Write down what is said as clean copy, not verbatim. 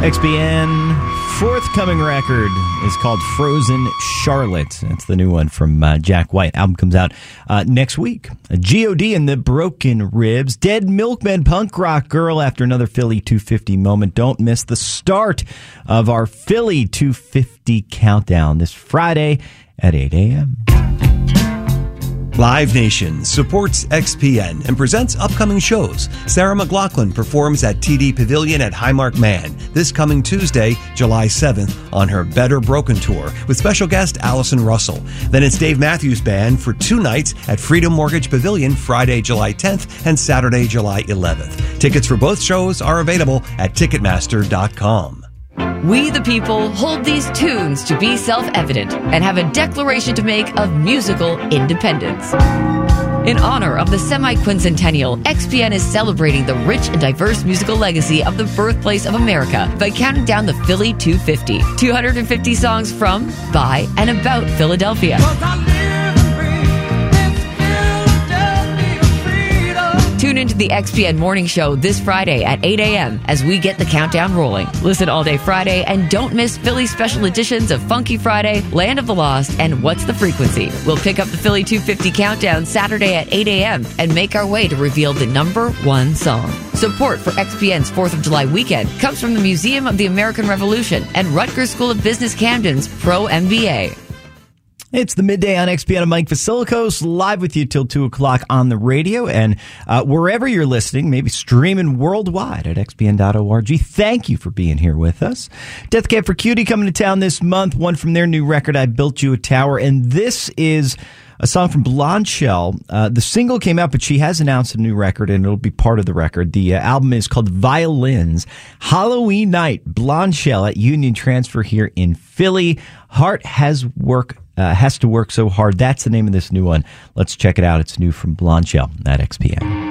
XPN forthcoming record is called Frozen Charlotte. That's the new one from Jack White. Album comes out next week. G.O.D. and the Broken Ribs. Dead Milkmen, Punk Rock Girl after another Philly 250 moment. Don't miss the start of our Philly 250 countdown this Friday at 8 a.m. Live Nation supports XPN and presents upcoming shows. Sarah McLachlan performs at TD Pavilion at Highmark Man this coming Tuesday, July 7th, on her Better Broken Tour with special guest Allison Russell. Then it's Dave Matthews Band for 2 nights at Freedom Mortgage Pavilion Friday, July 10th and Saturday, July 11th. Tickets for both shows are available at Ticketmaster.com. We the people hold these tunes to be self-evident and have a declaration to make of musical independence. In honor of the semi-quincentennial, XPN is celebrating the rich and diverse musical legacy of the birthplace of America by counting down the Philly 250. 250 songs from, by, and about Philadelphia. Tune into the XPN Morning Show this Friday at 8 a.m. as we get the countdown rolling. Listen all day Friday and don't miss Philly special editions of Funky Friday, Land of the Lost, and What's the Frequency. We'll pick up the Philly 250 countdown Saturday at 8 a.m. and make our way to reveal the number 1 song. Support for XPN's 4th of July weekend comes from the Museum of the American Revolution and Rutgers School of Business Camden's Pro MBA. It's the Midday on XPN. I'm Mike Vasilikos, live with you till 2 o'clock on the radio. And wherever you're listening, maybe streaming worldwide at xpn.org. Thank you for being here with us. Death Cab for Cutie coming to town this month. One from their new record, I Built You a Tower. And this is a song from Blonde Shell. The single came out, but she has announced a new record, and it'll be part of the record. The album is called Violins. Halloween Night, Blonde Shell at Union Transfer here in Philly. Heart has to work so hard. That's the name of this new one. Let's check it out. It's new from Blonde Shell at XPN.